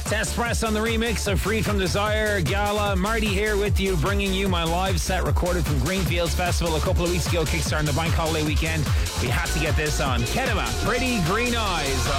Test Press on the remix of Free From Desire Gala. Marty here with you, bringing you my live set recorded from Greenfields Festival a couple of weeks ago, kickstarting the bank holiday weekend. We had to get this on. Kedema, Pretty Green Eyes.